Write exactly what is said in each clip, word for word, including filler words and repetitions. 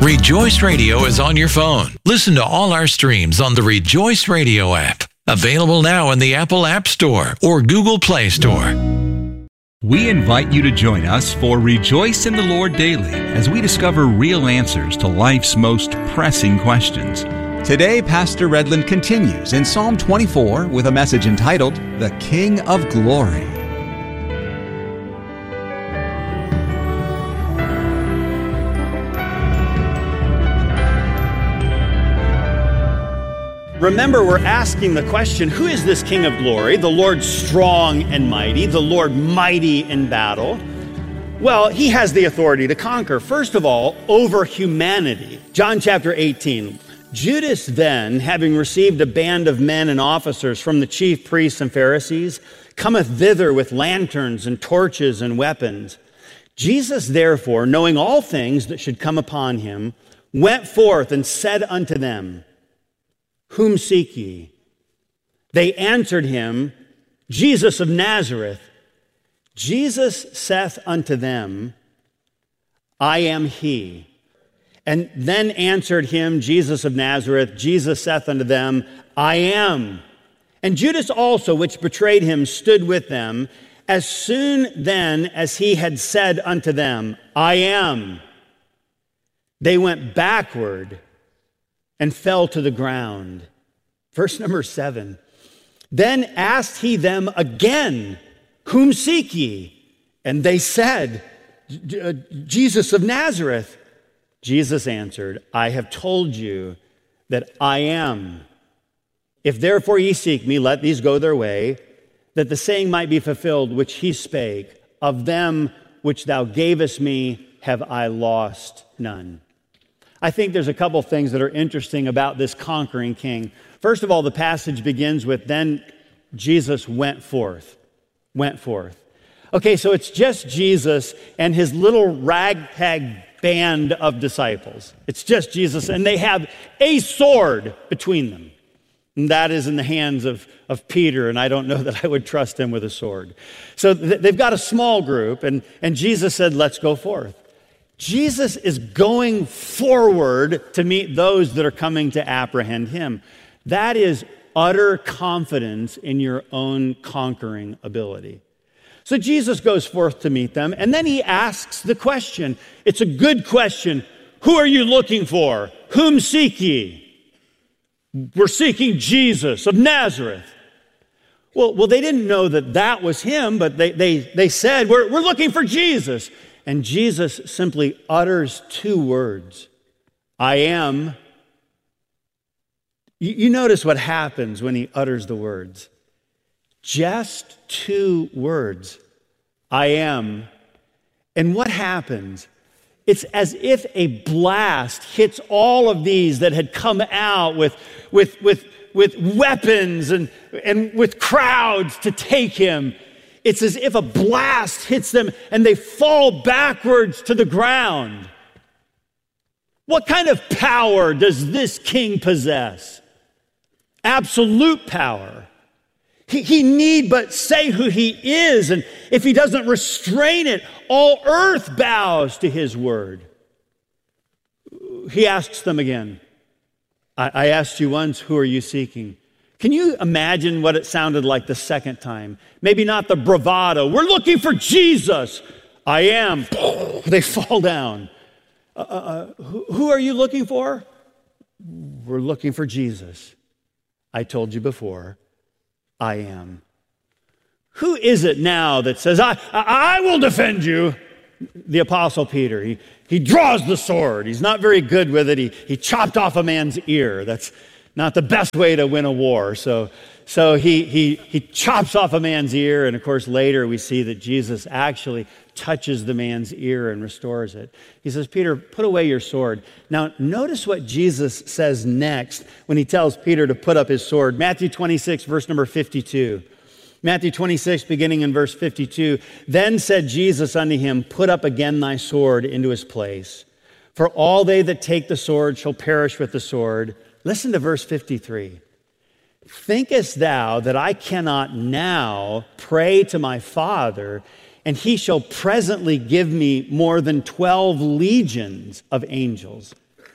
Rejoice Radio is on your phone. Listen to all our streams on the Rejoice Radio app. Available now in the Apple App Store or Google Play Store. We invite you to join us for Rejoice in the Lord Daily as we discover real answers to life's most pressing questions. Today, Pastor Redland continues in Psalm twenty-four with a message entitled, The King of Glory. Remember, we're asking the question, who is this King of Glory? The Lord strong and mighty, the Lord mighty in battle. Well, he has the authority to conquer, first of all, over humanity. John chapter eighteen. Judas then, having received a band of men and officers from the chief priests and Pharisees, cometh thither with lanterns and torches and weapons. Jesus therefore, knowing all things that should come upon him, went forth and said unto them, Whom seek ye? They answered him, Jesus of Nazareth. Jesus saith unto them, I am he. And then answered him, Jesus of Nazareth. Jesus saith unto them, I am. And Judas also, which betrayed him, stood with them. As soon then as he had said unto them, I am, they went backward and fell to the ground. Verse number seven. Then asked he them again, Whom seek ye? And they said, Jesus of Nazareth. Jesus answered, I have told you that I am. If therefore ye seek me, let these go their way, that the saying might be fulfilled which he spake, of them which thou gavest me have I lost none. I think there's a couple things that are interesting about this conquering king. First of all, the passage begins with, then Jesus went forth, went forth. Okay, so it's just Jesus and his little ragtag band of disciples. It's just Jesus, and they have a sword between them. And that is in the hands of, of Peter, and I don't know that I would trust him with a sword. So th- they've got a small group, and, and Jesus said, let's go forth. Jesus is going forward to meet those that are coming to apprehend him. That is utter confidence in your own conquering ability. So Jesus goes forth to meet them, and then he asks the question. It's a good question. Who are you looking for? Whom seek ye? We're seeking Jesus of Nazareth. Well, well, they didn't know that that was him, but they, they, they said, we're, we're looking for Jesus. And Jesus simply utters two words, I am. You, you notice what happens when he utters the words. Just two words, I am. And what happens? It's as if a blast hits all of these that had come out with, with, with, with weapons and, and with crowds to take him. It's as if a blast hits them and they fall backwards to the ground. What kind of power does this king possess? Absolute power. He, he need but say who he is, and if he doesn't restrain it, all earth bows to his word. He asks them again, I, I asked you once, who are you seeking? Can you imagine what it sounded like the second time? Maybe not the bravado. We're looking for Jesus. I am. They fall down. Uh, uh, who, who are you looking for? We're looking for Jesus. I told you before, I am. Who is it now that says, I, I, I will defend you? The Apostle Peter. He, he draws the sword. He's not very good with it. He, he chopped off a man's ear. That's not the best way to win a war. So, so he, he, he chops off a man's ear, and of course later we see that Jesus actually touches the man's ear and restores it. He says, Peter, put away your sword. Now notice what Jesus says next when he tells Peter to put up his sword. Matthew twenty-six, verse number fifty-two. Matthew twenty-six, beginning in verse fifty-two. Then said Jesus unto him, put up again thy sword into his place. For all they that take the sword shall perish with the sword. Listen to verse fifty-three. Thinkest thou that I cannot now pray to my Father, and he shall presently give me more than twelve legions of angels?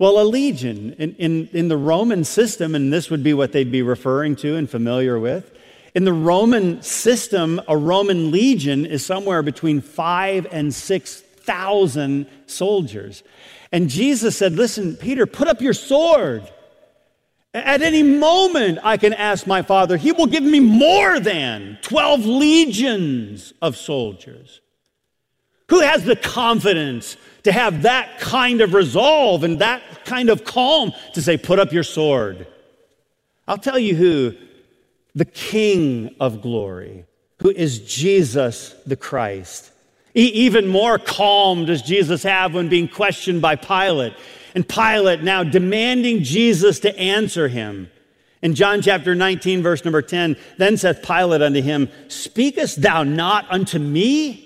Well, a legion in, in, in the Roman system, and this would be what they'd be referring to and familiar with, in the Roman system, a Roman legion is somewhere between five and six thousand soldiers. And Jesus said, listen, Peter, put up your sword. At any moment, I can ask my Father. He will give me more than twelve legions of soldiers. Who has the confidence to have that kind of resolve and that kind of calm to say, put up your sword? I'll tell you who, the King of glory, who is Jesus the Christ. E- even more calm does Jesus have when being questioned by Pilate. And Pilate now demanding Jesus to answer him. In John chapter nineteen, verse number ten, then saith Pilate unto him, speakest thou not unto me?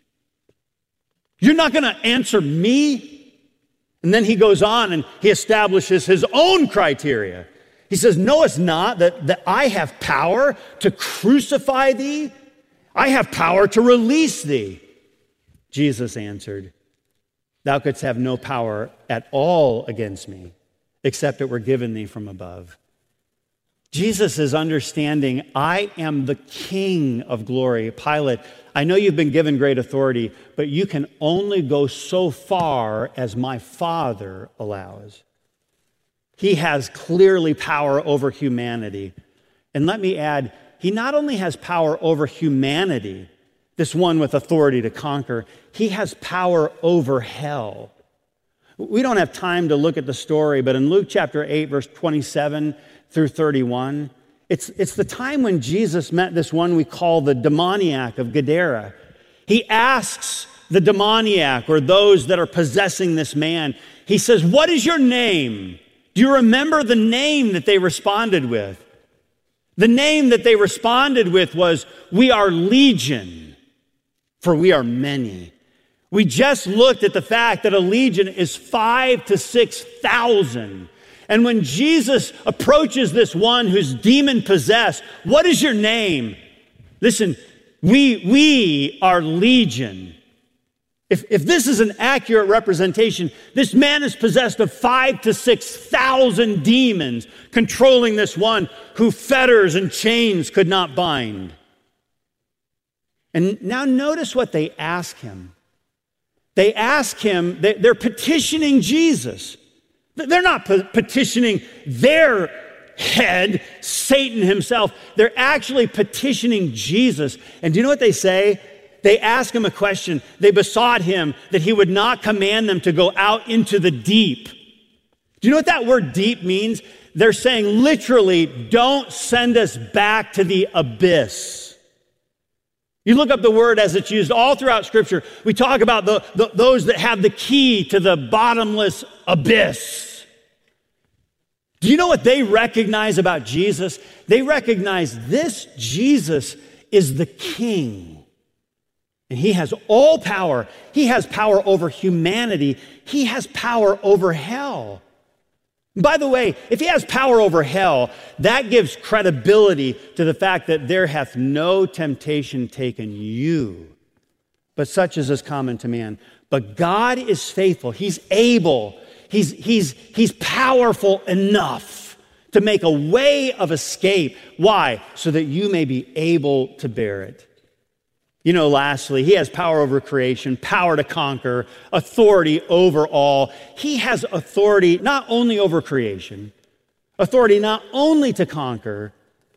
You're not going to answer me? And then he goes on and he establishes his own criteria. He says, knowest not that, that I have power to crucify thee? I have power to release thee. Jesus answered, thou couldst have no power at all against me, except it were given thee from above. Jesus is understanding, I am the King of glory. Pilate, I know you've been given great authority, but you can only go so far as my Father allows. He has clearly power over humanity. And let me add, he not only has power over humanity, this one with authority to conquer, he has power over hell. We don't have time to look at the story, but in Luke chapter eight, verse twenty-seven through thirty-one, it's, it's the time when Jesus met this one we call the demoniac of Gadara. He asks the demoniac, or those that are possessing this man, he says, what is your name? Do you remember the name that they responded with? The name that they responded with was, we are legion, for we are many. We just looked at the fact that a legion is five to six thousand. And when Jesus approaches this one who's demon possessed, what is your name? Listen, we, we are legion. If, if this is an accurate representation, this man is possessed of five to six thousand demons controlling this one who fetters and chains could not bind. And now notice what they ask him. They ask him, they're petitioning Jesus. They're not petitioning their head, Satan himself. They're actually petitioning Jesus. And do you know what they say? They ask him a question. They besought him that he would not command them to go out into the deep. Do you know what that word deep means? They're saying literally, don't send us back to the abyss. You look up the word as it's used all throughout Scripture. We talk about the, the, those that have the key to the bottomless abyss. Do you know what they recognize about Jesus? They recognize this Jesus is the King. And he has all power. He has power over humanity. He has power over hell. By the way, if he has power over hell, that gives credibility to the fact that there hath no temptation taken you, but such as is common to man. But God is faithful. He's able. He's, he's, he's powerful enough to make a way of escape. Why? So that you may be able to bear it. You know, lastly, he has power over creation, power to conquer, authority over all. He has authority not only over creation, authority not only to conquer,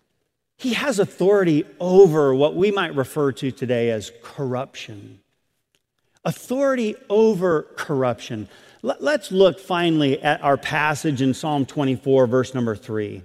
he has authority over what we might refer to today as corruption. Authority over corruption. Let's look finally at our passage in Psalm twenty-four, verse number three.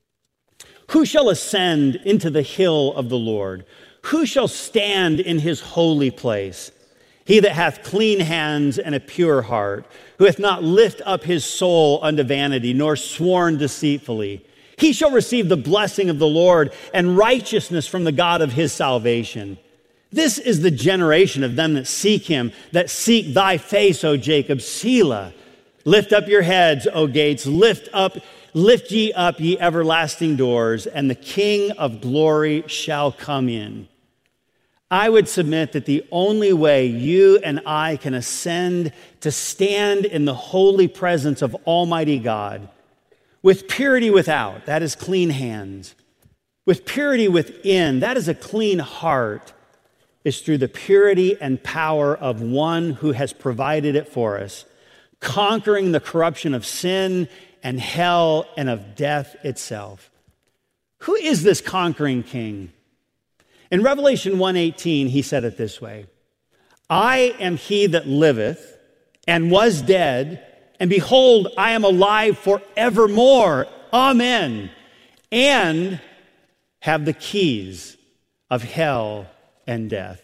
Who shall ascend into the hill of the Lord? Who shall stand in his holy place? He that hath clean hands and a pure heart, who hath not lifted up his soul unto vanity, nor sworn deceitfully. He shall receive the blessing of the Lord and righteousness from the God of his salvation. This is the generation of them that seek him, that seek thy face, O Jacob, Selah. Lift up your heads, O gates, lift up, lift ye up, ye everlasting doors, and the King of glory shall come in. I would submit that the only way you and I can ascend to stand in the holy presence of Almighty God with purity without, that is clean hands, with purity within, that is a clean heart, is through the purity and power of one who has provided it for us, conquering the corruption of sin and hell and of death itself. Who is this conquering king? In Revelation one eighteen, he said it this way, I am he that liveth and was dead, and behold, I am alive forevermore. Amen. And have the keys of hell and death.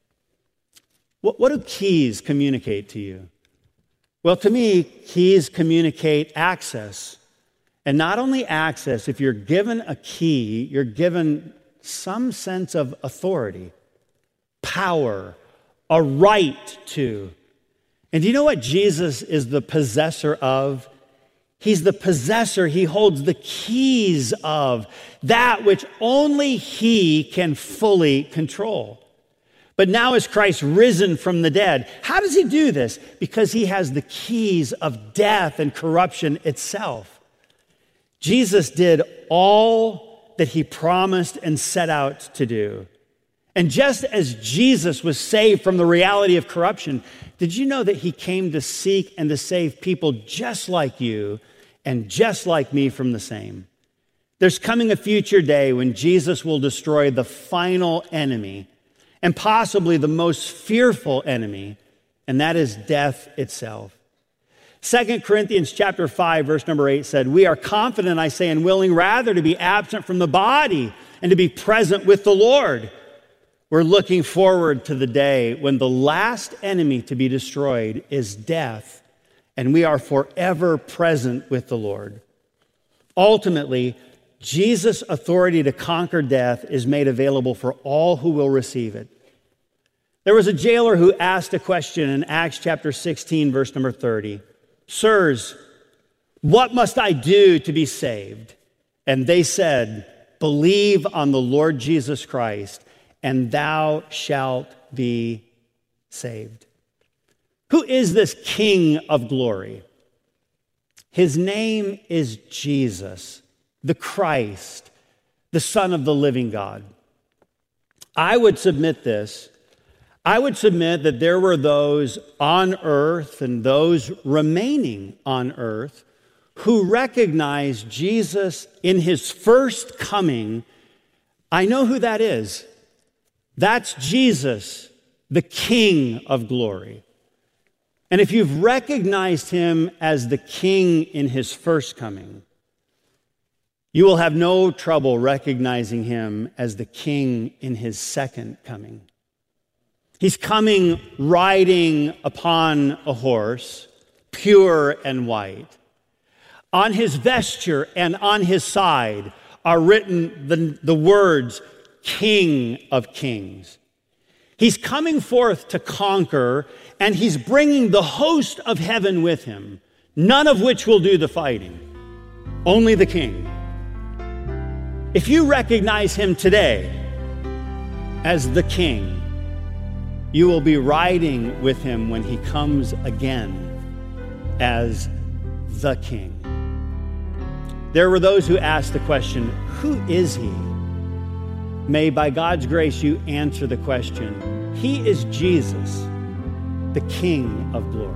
What, what do keys communicate to you? Well, to me, keys communicate access. And not only access, if you're given a key, you're given some sense of authority, power, a right to. And do you know what Jesus is the possessor of? He's the possessor. He holds the keys of that which only he can fully control. But now is Christ risen from the dead. How does he do this? Because he has the keys of death and corruption itself. Jesus did all that he promised and set out to do. And just as Jesus was saved from the reality of corruption, did you know that he came to seek and to save people just like you and just like me from the same? There's coming a future day when Jesus will destroy the final enemy and possibly the most fearful enemy, and that is death itself. Second Corinthians chapter five, verse number eight said, we are confident, I say, and willing rather to be absent from the body and to be present with the Lord. We're looking forward to the day when the last enemy to be destroyed is death, and we are forever present with the Lord. Ultimately, Jesus' authority to conquer death is made available for all who will receive it. There was a jailer who asked a question in Acts chapter sixteen, verse number thirty. Sirs, what must I do to be saved? And they said, believe on the Lord Jesus Christ, and thou shalt be saved. Who is this King of glory? His name is Jesus, the Christ, the Son of the living God. I would submit this. I would submit that there were those on earth and those remaining on earth who recognized Jesus in his first coming. I know who that is. That's Jesus, the King of glory. And if you've recognized him as the King in his first coming, you will have no trouble recognizing him as the King in his second coming. He's coming riding upon a horse, pure and white. On his vesture and on his side are written the, the words, King of Kings. He's coming forth to conquer, and he's bringing the host of heaven with him, none of which will do the fighting, only the King. If you recognize him today as the King, you will be riding with him when he comes again as the King. There were those who asked the question, who is he? May, by God's grace, you answer the question. He is Jesus, the King of glory.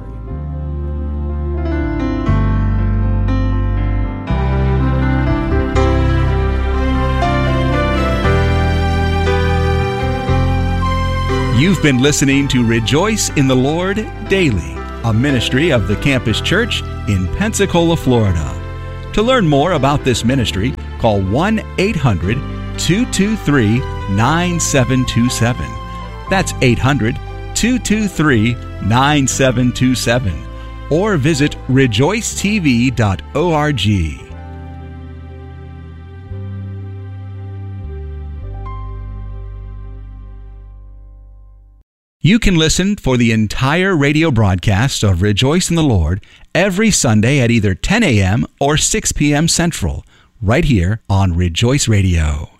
You've been listening to Rejoice in the Lord Daily, a ministry of the Campus Church in Pensacola, Florida. To learn more about this ministry, call one eight hundred two two three nine seven two seven. That's eight hundred two two three nine seven two seven. Or visit rejoice t v dot org. You can listen for the entire radio broadcast of Rejoice in the Lord every Sunday at either ten a.m. or six p.m. Central, right here on Rejoice Radio.